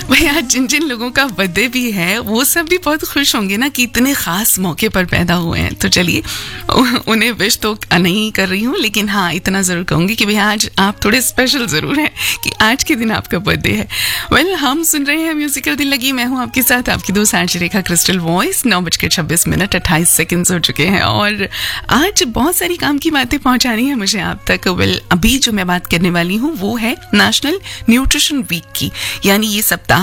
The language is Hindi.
भाई आज जिन जिन लोगों का बर्थडे भी है वो सब भी बहुत खुश होंगे ना कि इतने खास मौके पर पैदा हुए हैं। तो चलिए उन्हें विश तो नहीं कर रही हूँ, लेकिन हाँ इतना जरूर कहूंगी कि भाई आज आप थोड़े स्पेशल जरूर हैं कि आज के दिन आपका बर्थडे है। वेल हम सुन रहे हैं म्यूजिकल दिल लगी। मैं हूँ आपके साथ आपकी दोस्त आरजे रेखा क्रिस्टल। वॉइस 9:26 हो चुके हैं और आज बहुत सारी काम की बातें पहुंचानी है मुझे आप तक। वेल अभी जो मैं बात करने वाली हूँ वो है नेशनल न्यूट्रिशन वीक की, यानी ये सप्ताह